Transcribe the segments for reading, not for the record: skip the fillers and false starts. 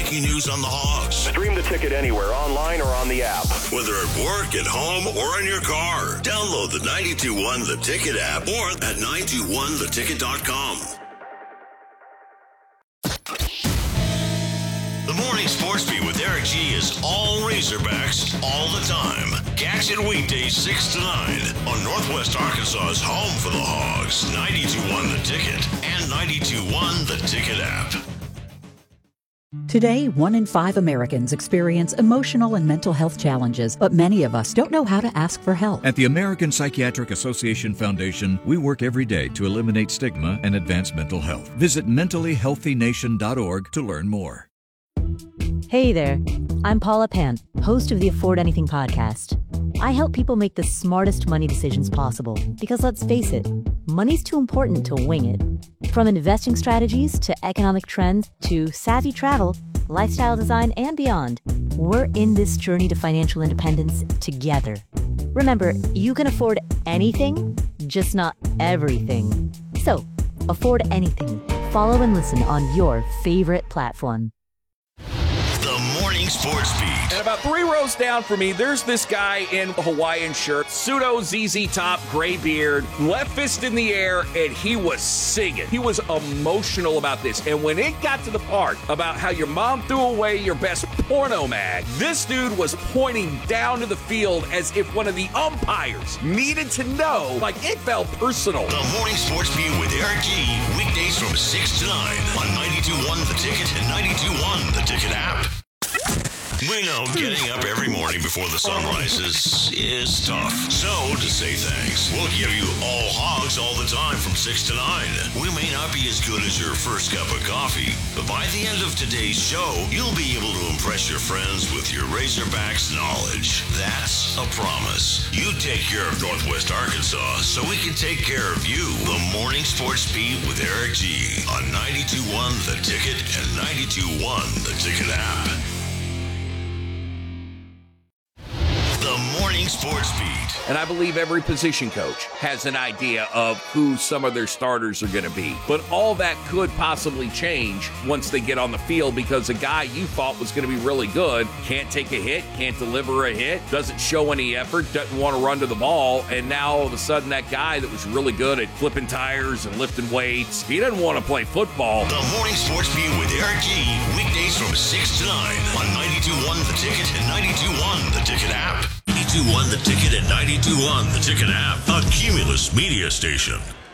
breaking news on the Hogs. Stream the ticket anywhere, online or on the app. Whether at work, at home, or in your car. Download the 92.1 The Ticket app or at 921theticket.com. The Morning Sports Beat with Eric G is all Razorbacks all the time. Catch it weekdays 6 to 9 on Northwest Arkansas's home for the Hogs. 92.1 The Ticket and 92.1 The Ticket app. Today, 1 in 5 Americans experience emotional and mental health challenges, but many of us don't know how to ask for help. At the American Psychiatric Association Foundation, we work every day to eliminate stigma and advance mental health. Visit mentallyhealthynation.org to learn more. Hey there, I'm Paula Pan, host of the Afford Anything podcast. I help people make the smartest money decisions possible because let's face it, money's too important to wing it. From investing strategies to economic trends to savvy travel, lifestyle design, and beyond, we're in this journey to financial independence together. Remember, you can afford anything, just not everything. So, afford anything. Follow and listen on your favorite platform. The Morning Sports Beat. And about 3 rows down from me, there's this guy in a Hawaiian shirt, pseudo ZZ Top, gray beard, left fist in the air, and he was singing. He was emotional about this. And when it got to the part about how your mom threw away your best porno mag, this dude was pointing down to the field as if one of the umpires needed to know, like it felt personal. The Morning Sports Beat with Eric G. Weekdays from 6 to 9 on 92.1 The Ticket and 92.1 The Ticket app. We know getting up every morning before the sun rises is tough. So, to say thanks, we'll give you all Hogs all the time from 6 to 9. We may not be as good as your first cup of coffee, but by the end of today's show, you'll be able to impress your friends with your Razorbacks knowledge. That's a promise. You take care of Northwest Arkansas so we can take care of you. The Morning Sports Beat with Eric G. on 92.1 The Ticket and 92.1 The Ticket app. The Morning Sports Beat. And I believe every position coach has an idea of who some of their starters are going to be. But all that could possibly change once they get on the field because a guy you thought was going to be really good can't take a hit, can't deliver a hit, doesn't show any effort, doesn't want to run to the ball. And now all of a sudden that guy that was really good at flipping tires and lifting weights, he doesn't want to play football. The Morning Sports Beat with Eric G. Weekdays from 6 to 9 on 92.1 The Ticket and 92.1 The Ticket app. 92.1 The Ticket and 92.1 The Ticket app, a Cumulus media station.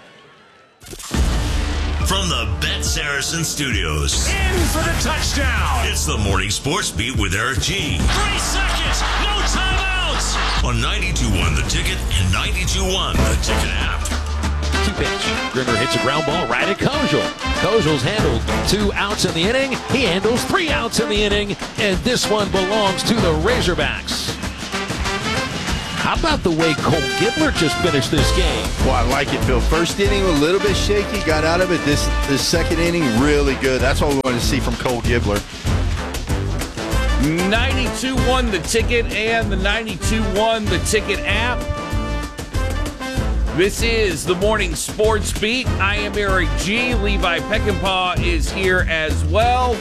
From the Bet Saracen Studios. In for the touchdown. It's the Morning Sports Beat with Eric G. 3 seconds, no timeouts. On 92.1 The Ticket and 92.1 The Ticket app. 2-pitch. Grimmer hits a ground ball right at Kojal. Kojal's handled 2 outs in the inning. He handles 3 outs in the inning. And this one belongs to the Razorbacks. How about the way Cole Gibler just finished this game? Well, I like it, Bill. First inning, a little bit shaky, got out of it. This second inning, really good. That's what we want to see from Cole Gibler. 92.1 The Ticket and the 92.1 The Ticket app. This is the Morning Sports Beat. I am Eric G. Levi Peckinpah is here as well.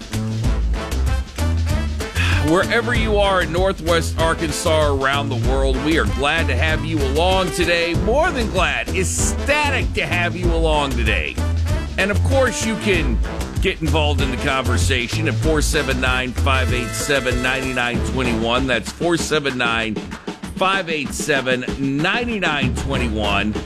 Wherever you are in Northwest Arkansas, around the world, we are glad to have you along today. More than glad, ecstatic to have you along today. And of course, you can get involved in the conversation at 479-587-9921. That's 479-587-9921.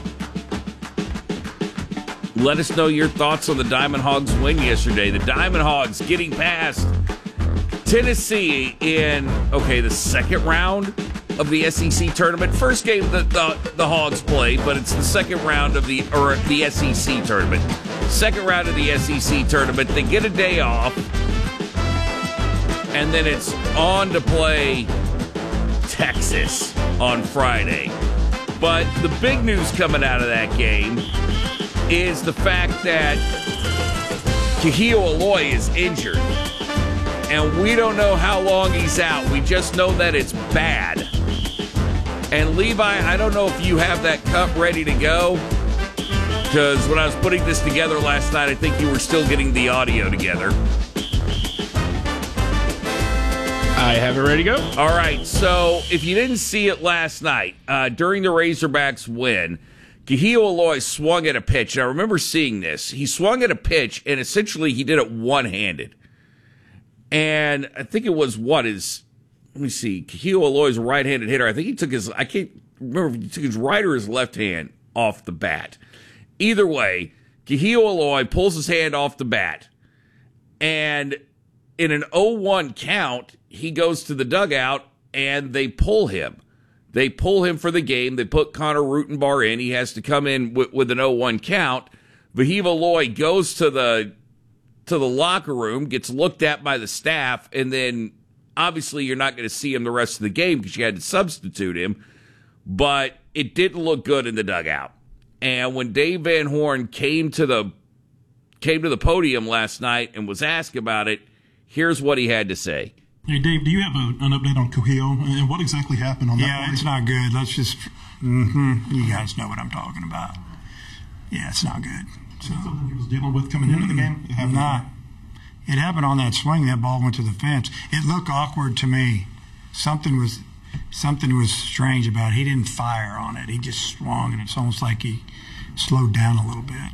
Let us know your thoughts on the Diamond Hogs win yesterday. The Diamond Hogs getting past Tennessee in, the second round of the SEC tournament. First game the Hogs played, but it's the second round of the SEC tournament. Second round of the SEC tournament. They get a day off, and then it's on to play Texas on Friday. But the big news coming out of that game is the fact that Kahio Aloy is injured. And we don't know how long he's out. We just know that it's bad. And Levi, I don't know if you have that cup ready to go, because when I was putting this together last night, I think you were still getting the audio together. I have it ready to go. All right, so if you didn't see it last night, during the Razorbacks win, Kahio Aloy swung at a pitch. And I remember seeing this. He swung at a pitch, and essentially he did it one-handed. And I think it was let me see, Kahio Aloy's a right-handed hitter. I think he took I can't remember if he took his right or his left hand off the bat. Either way, Kahio Aloy pulls his hand off the bat, and in an 0-1 count, he goes to the dugout, and they pull him. They pull him for the game. They put Connor Rutenbar in. He has to come in with an 0-1 count. Vahiva Aloy goes to the locker room, gets looked at by the staff, and then obviously you're not going to see him the rest of the game because you had to substitute him. But it didn't look good in the dugout. And when Dave Van Horn came to the podium last night and was asked about it, here's what he had to say. Hey, Dave, do you have an update on Kahio and what exactly happened on that? Yeah, it's not good. Let's just, you guys know what I'm talking about. Yeah, it's not good. So, something he was dealing with coming into the game? It happened on that swing. That ball went to the fence. It looked awkward to me. Something was strange about it. He didn't fire on it. He just swung, and it's almost like he slowed down a little bit.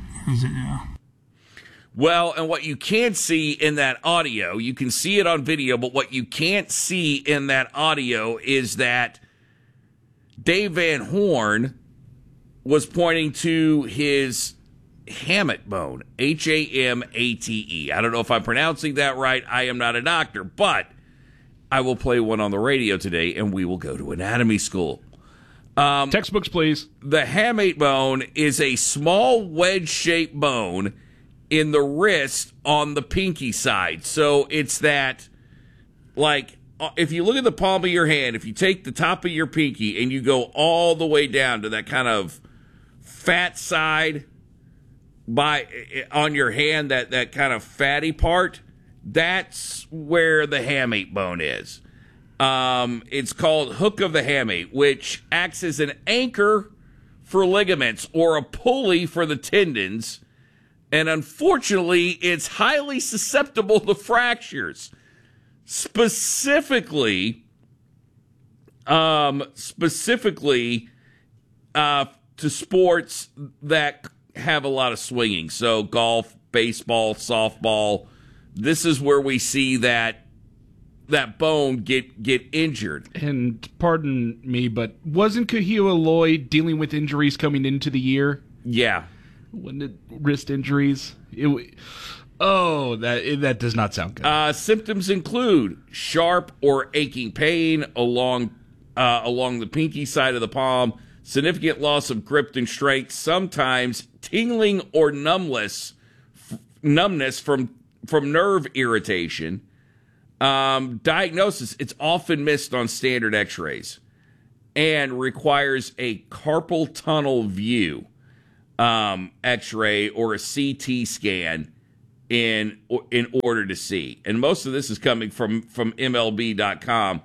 Well, and what you can't see in that audio, you can see it on video, but what you can't see in that audio is that Dave Van Horn was pointing to his hamate bone, Hamate. I don't know if I'm pronouncing that right. I am not a doctor, but I will play one on the radio today, and we will go to anatomy school. Textbooks, please. The hamate bone is a small wedge-shaped bone in the wrist on the pinky side. So it's that, like, if you look at the palm of your hand, if you take the top of your pinky and you go all the way down to that kind of fat side on your hand, that kind of fatty part, that's where the hamate bone is. It's called hook of the hamate, which acts as an anchor for ligaments or a pulley for the tendons. And unfortunately, it's highly susceptible to fractures, specifically to sports that have a lot of swinging. So golf, baseball, softball. This is where we see that bone get injured. And pardon me, but wasn't Kahio Aloy dealing with injuries coming into the year? Yeah. When the wrist injuries? That does not sound good. Symptoms include sharp or aching pain along the pinky side of the palm, significant loss of grip and strength, sometimes tingling or numbness from nerve irritation. Diagnosis, it's often missed on standard x-rays and requires a carpal tunnel view. X-ray or a CT scan in order to see. And most of this is coming from MLB.com.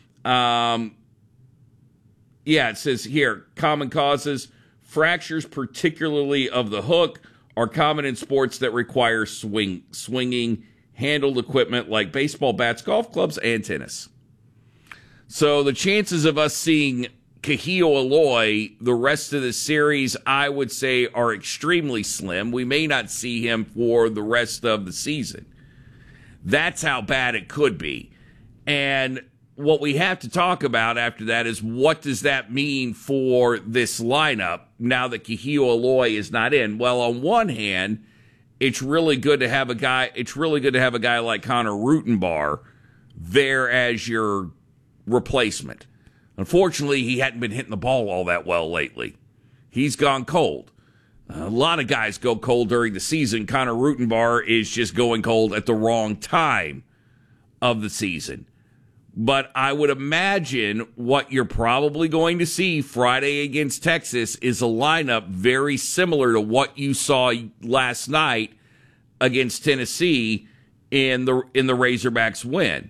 It says here, common causes, fractures, particularly of the hook, are common in sports that require swinging, handled equipment like baseball bats, golf clubs, and tennis. So the chances of us seeing Kahio Aloy the rest of the series, I would say, are extremely slim. We may not see him for the rest of the season. That's how bad it could be. And what we have to talk about after that is, what does that mean for this lineup now that Kahio Aloy is not in? Well, on one hand, it's really good to have a guy like Connor Rutenbar there as your replacement. Unfortunately, he hadn't been hitting the ball all that well lately. He's gone cold. A lot of guys go cold during the season. Connor Rutenbar is just going cold at the wrong time of the season. But I would imagine what you're probably going to see Friday against Texas is a lineup very similar to what you saw last night against Tennessee in the Razorbacks win.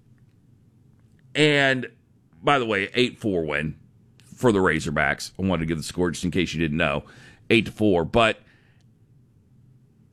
And by the way, 8-4 win for the Razorbacks. I wanted to give the score just in case you didn't know. 8-4. But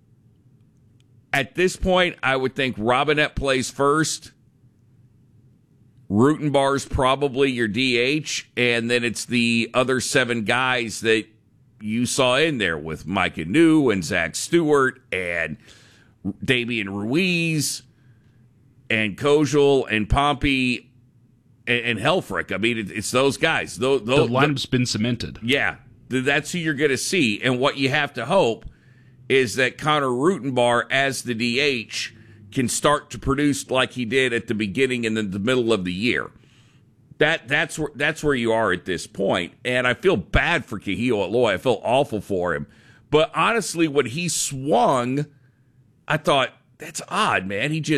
at this point, I would think Robinette plays first. Rutenbar's probably your DH, and then it's the other 7 guys that you saw in there with Mike Anu and Zach Stewart and Damian Ruiz and Kojul and Pompey and Helfrich. I mean, it's those guys. The lineup's been cemented. Yeah, that's who you're going to see. And what you have to hope is that Connor Rutenbar, as the DH, can start to produce like he did at the beginning and then the middle of the year. That's where you are at this point. And I feel bad for Kahio Aloy. I feel awful for him. But honestly, when he swung, I thought, that's odd, man. He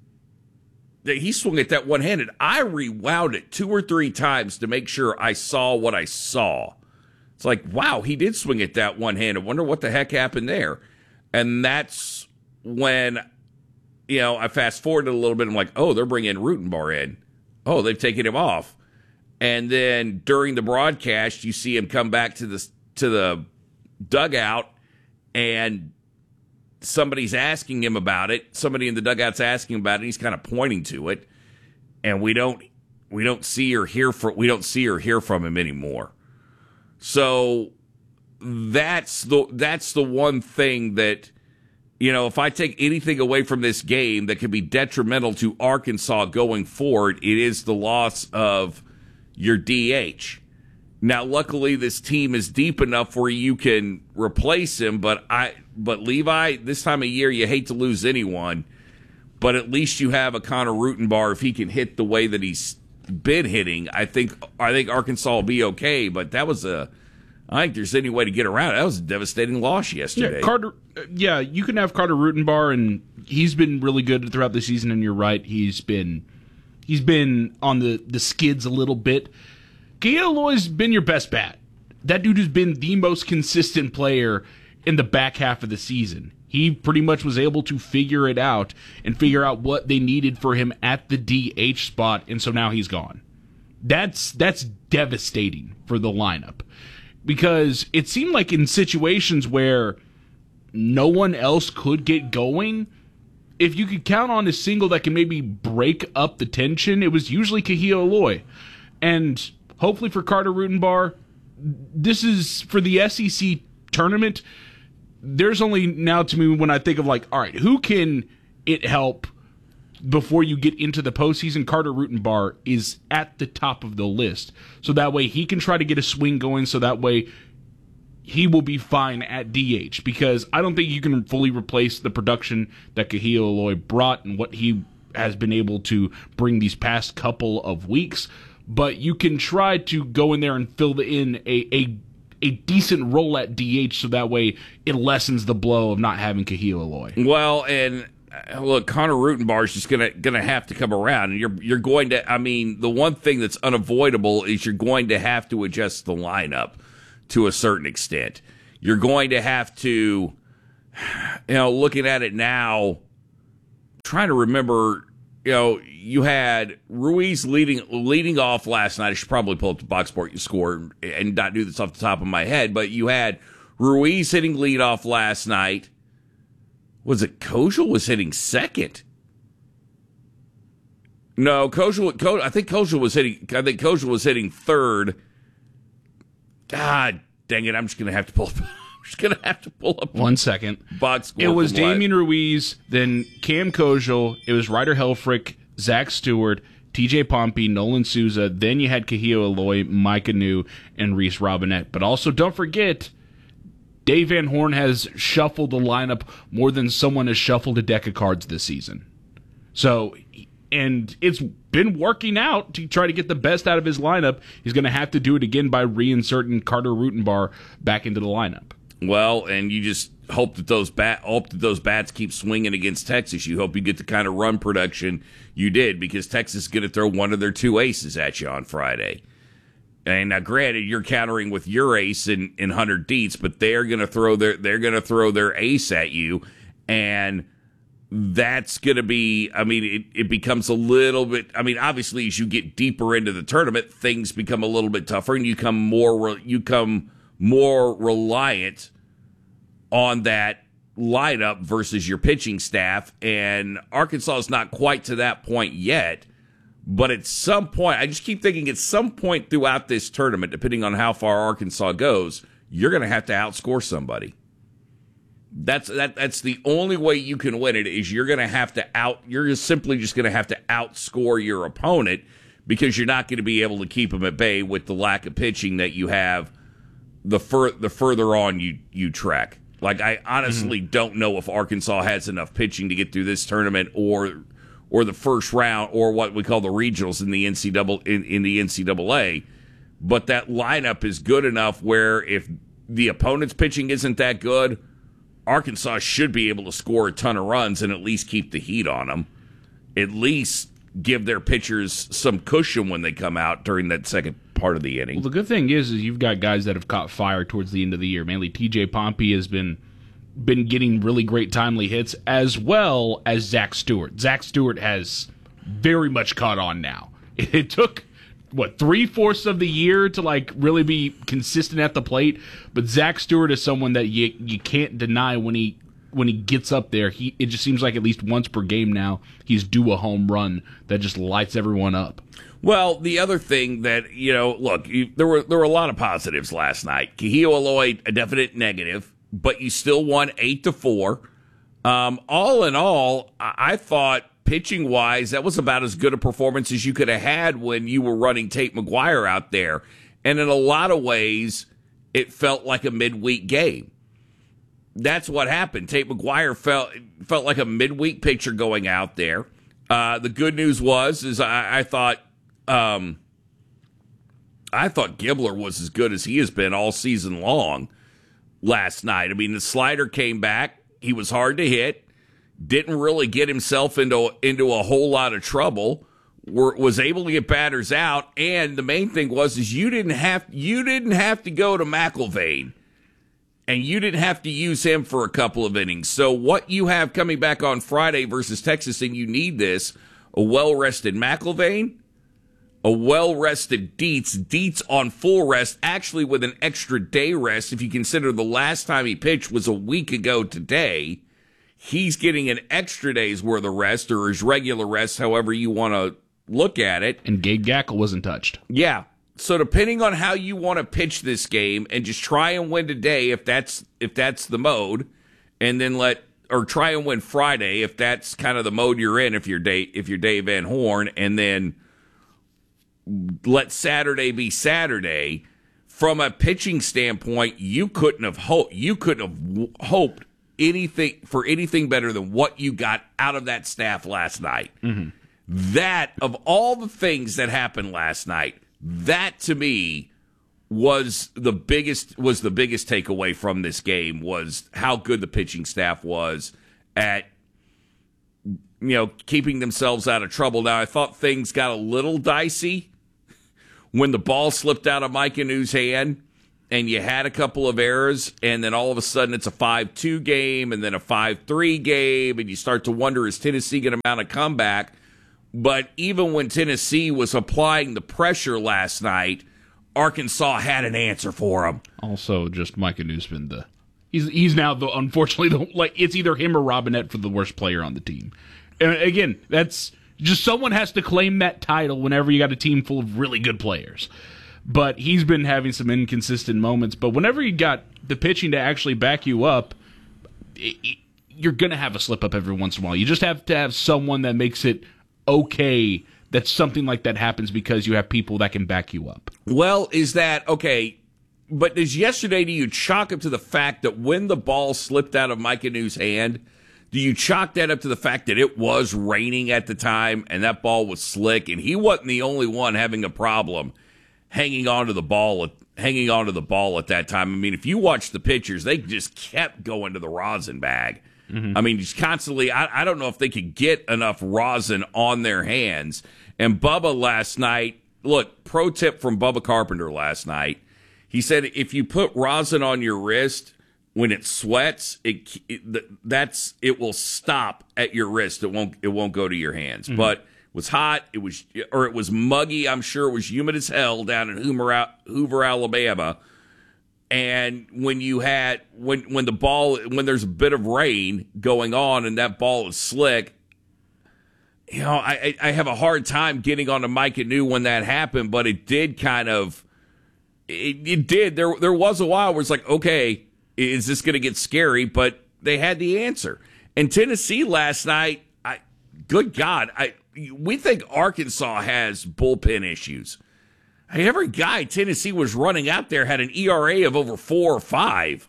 swung at that one-handed. I rewound it 2 or 3 times to make sure I saw what I saw. It's like, wow, he did swing at that one-handed. Wonder what the heck happened there. And that's when, I fast-forwarded a little bit. I'm like, oh, they're bringing Rutenbar in. Oh, they've taken him off. And then during the broadcast, you see him come back to the dugout, and somebody's asking him about it. Somebody in the dugout's asking him about it. He's kind of pointing to it, and we don't see or hear from him anymore. So that's the one thing that, if I take anything away from this game that could be detrimental to Arkansas going forward, it is the loss of your DH. Now, luckily, this team is deep enough where you can replace him, but Levi, this time of year, you hate to lose anyone, but at least you have a Connor Rutenbar. If he can hit the way that he's been hitting, I think Arkansas will be okay, but I think there's any way to get around it. That was a devastating loss yesterday. Yeah, you can have Carter Rutenbar, and he's been really good throughout the season, and you're right. He's been on the skids a little bit. Kahio Aloy's been your best bat. That dude has been the most consistent player in the back half of the season. He pretty much was able to figure it out and figure out what they needed for him at the DH spot, and so now he's gone. That's devastating for the lineup, because it seemed like in situations where no one else could get going, if you could count on a single that can maybe break up the tension, it was usually Kahio Aloy. And hopefully for Carter Rutenbar, this is for the SEC tournament. There's only now, to me, when I think of all right, who can it help before you get into the postseason? Carter Rutenbar is at the top of the list. So that way he can try to get a swing going, so that way he will be fine at DH, because I don't think you can fully replace the production that Kahio Aloy brought and what he has been able to bring these past couple of weeks. But you can try to go in there and fill in a decent role at DH, so that way it lessens the blow of not having Kahio Aloy. Well, and look, Connor Rutenbar is just gonna have to come around, and you're going to. I mean, the one thing that's unavoidable is you're going to have to adjust the lineup to a certain extent. You're going to have to, looking at it now, trying to remember. You had Ruiz leading off last night. I should probably pull up the box score and not do this off the top of my head, but you had Ruiz hitting leadoff last night. Was it Kojul was hitting second? No, I think Kojul was hitting third. God dang it! I'm just gonna have to pull up. 1 second. Box score. It was Damian Ruiz, then Cam Kojul. It was Ryder Helfrich, Zach Stewart, TJ Pompey, Nolan Souza. Then you had Kahio Aloy, Mike Anu, and Reese Robinette. But also, don't forget, Dave Van Horn has shuffled the lineup more than someone has shuffled a deck of cards this season. So, and it's been working out to try to get the best out of his lineup. He's going to have to do it again by reinserting Carter Rutenbar back into the lineup. Well, and you just hope that those bats keep swinging against Texas. You hope you get the kind of run production you did, because Texas is going to throw one of their 2 aces at you on Friday. And now, granted, you're countering with your ace in Hunter Dietz, but they're going to throw their ace at you, and that's going to be. I mean, it becomes a little bit. I mean, obviously, as you get deeper into the tournament, things become a little bit tougher, and you become more reliant on that lineup versus your pitching staff. And Arkansas is not quite to that point yet, But at some point, I just keep thinking at some point throughout this tournament, depending on how far Arkansas goes, you're going to have to outscore somebody. That's the only way you can win it is you're simply just going to have to outscore your opponent because you're not going to be able to keep them at bay with the lack of pitching that you have the further on you track. Like, I honestly don't know if Arkansas has enough pitching to get through this tournament or the first round or what we call the regionals in the NCAA. But that lineup is good enough where if the opponent's pitching isn't that good, Arkansas should be able to score a ton of runs and at least keep the heat on them. At least give their pitchers some cushion when they come out during that second part of the inning. Well, the good thing is you've got guys that have caught fire towards the end of the year. Mainly TJ Pompey has been getting really great timely hits, as well as Zach Stewart. Zach Stewart has very much caught on now. It took, 3/4 of the year to really be consistent at the plate, but Zach Stewart is someone that you can't deny when he gets up there. It just seems like at least once per game now he's due a home run that just lights everyone up. Well, the other thing that, look, there were a lot of positives last night. Kiheo Aloy, a definite negative, but you still won 8-4. All in all, I thought pitching-wise, that was about as good a performance as you could have had when you were running Tate McGuire out there. And in a lot of ways, it felt like a midweek game. That's what happened. Tate McGuire felt like a midweek pitcher going out there. The good news is I thought Gibbler was as good as he has been all season long last night. I mean, the slider came back. He was hard to hit. Didn't really get himself into a whole lot of trouble. Was able to get batters out, and the main thing was you didn't have to go to McIlvain, and you didn't have to use him for a couple of innings. So what you have coming back on Friday versus Texas, and you need this: a well-rested McIlvain, a well-rested Dietz on full rest, actually with an extra day rest. If you consider the last time he pitched was a week ago today. He's getting an extra day's worth of rest, or his regular rest, however you want to look at it. And Gabe Gackle wasn't touched. Yeah. So depending on how you want to pitch this game, and just try and win today if that's the mode, and then try and win Friday if that's kind of the mode you're in if you're Dave Van Horn, and then let Saturday be Saturday. From a pitching standpoint, you couldn't have hoped anything better than what you got out of that staff last night. Mm-hmm. That, of all the things that happened last night, that to me was the biggest takeaway from this game, was how good the pitching staff was at keeping themselves out of trouble. Now, I thought things got a little dicey when the ball slipped out of Mike Anu's hand and you had a couple of errors, and then all of a sudden it's a 5-2 game and then a 5-3 game, and you start to wonder, is Tennessee going to mount a comeback? But even when Tennessee was applying the pressure last night, Arkansas had an answer for them. Also, just Mike Anu's been he's now unfortunately it's either him or Robinette for the worst player on the team. And again, that's just someone has to claim that title whenever you got a team full of really good players. But he's been having some inconsistent moments. But whenever you got the pitching to actually back you up, you're going to have a slip up every once in a while. You just have to have someone that makes it okay that something like that happens because you have people that can back you up. Well, is that okay? But do you chalk up to the fact that when the ball slipped out of Mike Anu's hand, do you chalk that up to the fact that it was raining at the time and that ball was slick and he wasn't the only one having a problem hanging on to the ball at that time? I mean, if you watch the pitchers, they just kept going to the rosin bag. Mm-hmm. I mean, just constantly. I don't know if they could get enough rosin on their hands. And Bubba last night, look, pro tip from Bubba Carpenter last night. He said if you put rosin on your wrist when it sweats, it will stop at your wrist. It won't go to your hands. Mm-hmm. But was hot. It was muggy. I'm sure it was humid as hell down in Hoover, Alabama. And when there's a bit of rain going on and that ball is slick, I have a hard time getting onto Mike Anu when that happened, but it did kind of, it did. There was a while where it's like, okay, is this going to get scary? But they had the answer. And Tennessee last night, good God, we think Arkansas has bullpen issues. Every guy Tennessee was running out there had an ERA of over 4 or 5.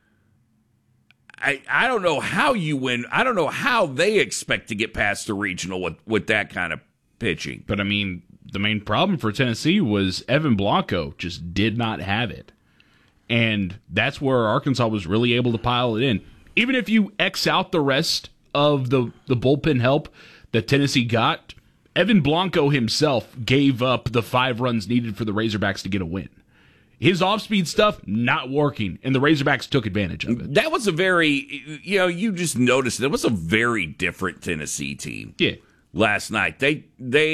I don't know how you win. I don't know how they expect to get past the regional with that kind of pitching. But, I mean, the main problem for Tennessee was Evan Blanco just did not have it. And that's where Arkansas was really able to pile it in. Even if you X out the rest of the bullpen help that Tennessee got, Evan Blanco himself gave up the 5 runs needed for the Razorbacks to get a win. His off-speed stuff, not working, and the Razorbacks took advantage of it. That was a very, you just noticed that was a very different Tennessee team. Yeah. Last night. They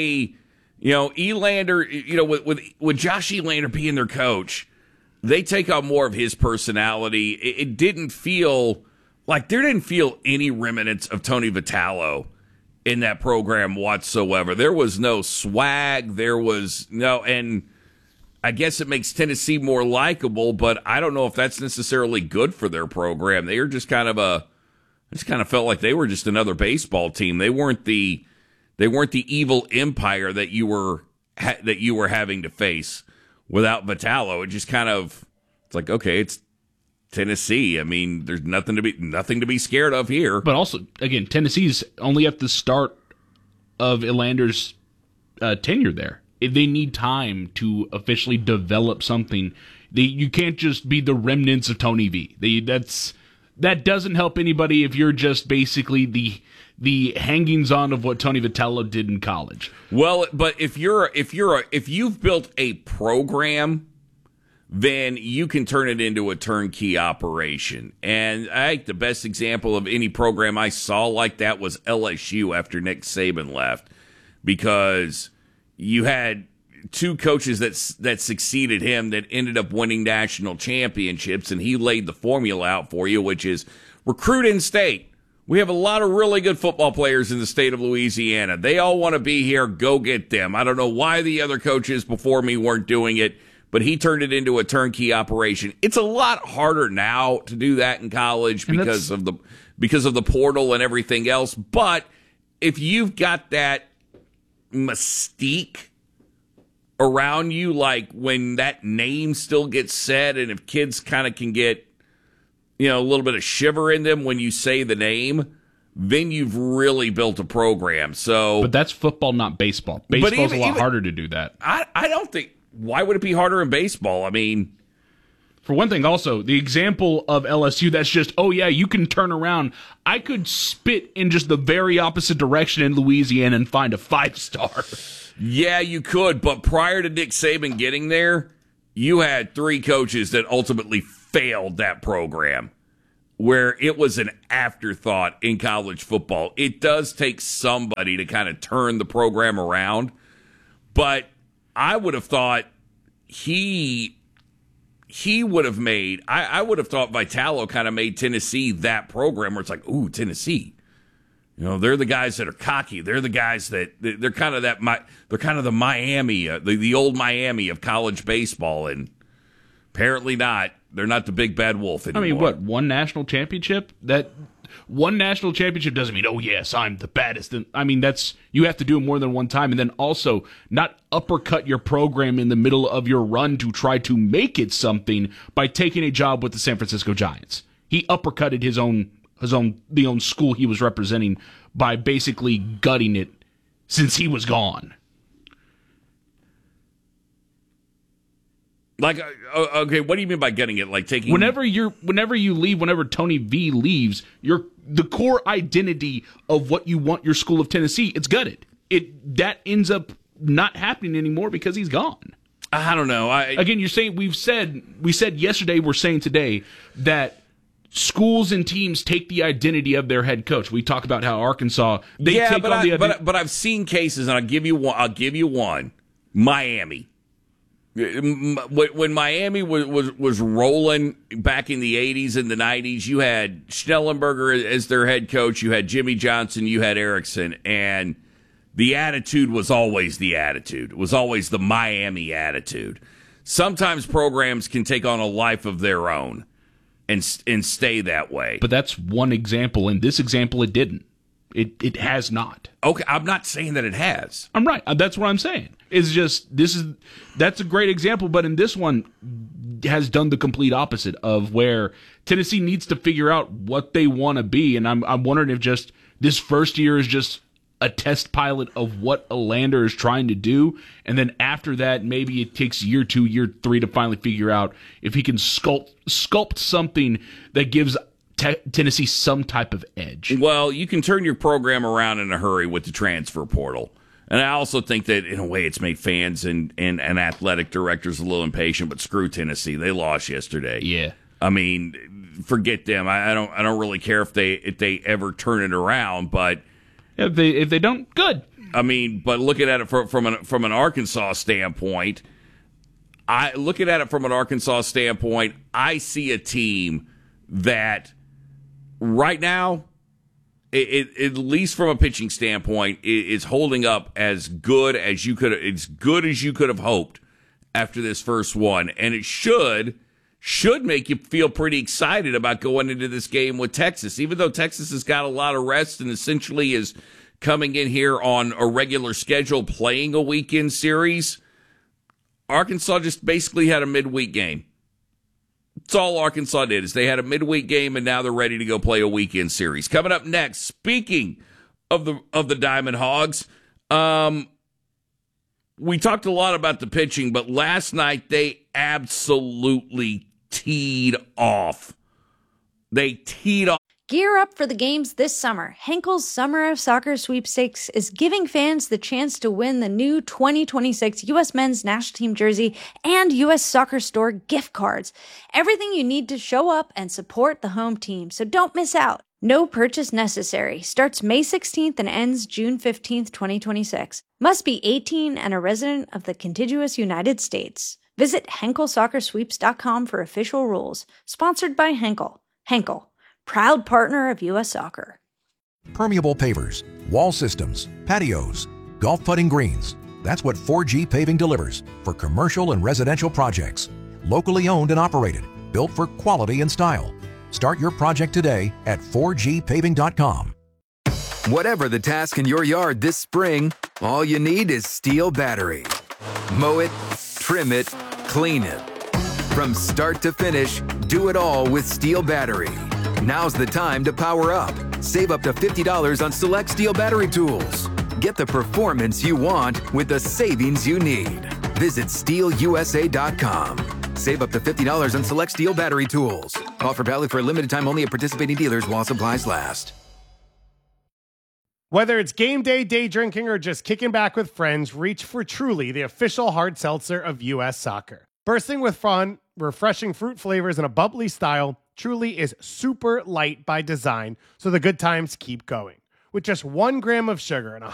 Elander, with Josh Elander being their coach, they take on more of his personality. It didn't feel like there didn't feel any remnants of Tony Vitello in that program whatsoever. There was no swag. There was no, and I guess it makes Tennessee more likable, but I don't know if that's necessarily good for their program. They were just kind of felt like they were just another baseball team. They weren't the evil empire that you were having to face without Vitello. It just kind of, it's like, okay, it's Tennessee. I mean, there's nothing to be scared of here. But also, again, Tennessee's only at the start of Elander's tenure there. They need time to officially develop something. You can't just be the remnants of Tony V. That doesn't help anybody if you're just basically the hangings on of what Tony Vitello did in college. Well, but if you've built a program, then you can turn it into a turnkey operation. And I think the best example of any program I saw like that was LSU after Nick Saban left, because you had 2 coaches that succeeded him that ended up winning national championships, and he laid the formula out for you, which is recruit in state. We have a lot of really good football players in the state of Louisiana. They all want to be here. Go get them. I don't know why the other coaches before me weren't doing it, but he turned it into a turnkey operation. It's a lot harder now to do that in college because of the portal and everything else. But if you've got that mystique around you, like when that name still gets said, and if kids kind of can get a little bit of shiver in them when you say the name, then you've really built a program. But that's football, not baseball. Baseball's a lot harder to do that. I don't think. Why would it be harder in baseball? I mean, for one thing, also, the example of LSU, that's just, oh, yeah, you can turn around. I could spit in just the very opposite direction in Louisiana and find a 5-star. Yeah, you could, but prior to Nick Saban getting there, you had 3 coaches that ultimately failed that program, where it was an afterthought in college football. It does take somebody to kind of turn the program around, but I would have thought he would have made, I would have thought Vitello kind of made Tennessee that program where it's like, ooh, Tennessee. They're the guys that are cocky. They're the guys that they're kind of the Miami, the old Miami of college baseball, and apparently not. They're not the big bad wolf anymore. I mean, what, one national championship? That one national championship doesn't mean, oh yes, I'm the baddest. I mean, you have to do it more than one time, and then also not uppercut your program in the middle of your run to try to make it something by taking a job with the San Francisco Giants. He uppercutted the own school he was representing by basically gutting it since he was gone. Like, okay, what do you mean by getting it? Like taking whenever you leave, whenever Tony V leaves, the core identity of what you want your school of Tennessee, it's gutted. That ends up not happening anymore because he's gone. I don't know. Again, you're saying we said yesterday, we're saying today that schools and teams take the identity of their head coach. We talk about how Arkansas but I've seen cases, and I'll give you one. Miami. When Miami was rolling back in the 80s and the 90s, you had Schnellenberger as their head coach, you had Jimmy Johnson, you had Erickson, and the attitude was always the attitude. It was always the Miami attitude. Sometimes programs can take on a life of their own and stay that way. But that's one example. In this example, it didn't. It has not. Okay, I'm not saying that it has. I'm right. That's what I'm saying. It's just that's a great example, but in this one has done the complete opposite of where Tennessee needs to figure out what they want to be, and I'm wondering if just this first year is just a test pilot of what Alander is trying to do, and then after that, maybe it takes year 2, year 3 to finally figure out if he can sculpt something that gives Tennessee some type of edge. Well, you can turn your program around in a hurry with the transfer portal. And I also think that, in a way, it's made fans and athletic directors a little impatient, but screw Tennessee. They lost yesterday. Yeah. I mean, forget them. I don't really care if they ever turn it around, but if they don't, good. I mean, but looking at it from an Arkansas standpoint, I see a team that right now, at least from a pitching standpoint, is holding up as good as you could have hoped after this first one, and it should make you feel pretty excited about going into this game with Texas, even though Texas has got a lot of rest and essentially is coming in here on a regular schedule playing a weekend series. Arkansas just basically had a midweek game. That's all Arkansas did, is they had a midweek game, and now they're ready to go play a weekend series. Coming up next, speaking of the Diamond Hogs, we talked a lot about the pitching, but last night they absolutely teed off. Gear up for the games this summer. Henkel's Summer of Soccer Sweepstakes is giving fans the chance to win the new 2026 U.S. Men's National Team jersey and U.S. Soccer Store gift cards. Everything you need to show up and support the home team, so don't miss out. No purchase necessary. Starts May 16th and ends June 15th, 2026. Must be 18 and a resident of the contiguous United States. Visit HenkelSoccerSweeps.com for official rules. Sponsored by Henkel. Henkel, proud partner of U.S. Soccer. Permeable pavers, wall systems, patios, golf putting greens. That's what 4G Paving delivers for commercial and residential projects. Locally owned and operated, built for quality and style. Start your project today at 4gpaving.com. Whatever the task in your yard this spring, all you need is Steel battery. Mow it, trim it, clean it. From start to finish, do it all with Steel battery. Now's the time to power up. Save up to $50 on select Steel battery tools. Get the performance you want with the savings you need. Visit SteelUSA.com. Save up to $50 on select Steel battery tools. Offer valid for a limited time only at participating dealers while supplies last. Whether it's game day, day drinking, or just kicking back with friends, reach for Truly, the official hard seltzer of U.S. Soccer. Bursting with fun, refreshing fruit flavors, and a bubbly style, Truly is super light by design, so the good times keep going. With just 1 gram of sugar and